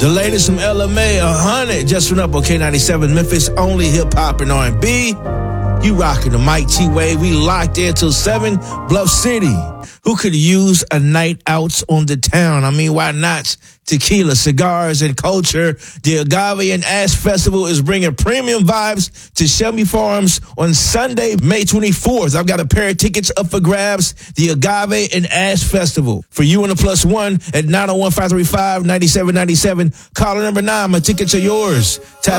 The latest from LMA, 100 just went up on K97, Memphis only hip-hop and R&B. You rocking the Mike T Wave. We locked in till 7, Bluff City. Who could use a night out on the town? I mean, why not? Tequila, cigars, and culture. The Agave and Ash Festival is bringing premium vibes to Shelby Farms on Sunday, May 24th. I've got a pair of tickets up for grabs. The Agave and Ash Festival. For you and the +1 at 901-535-9797. Caller number 9. My tickets are yours. Tap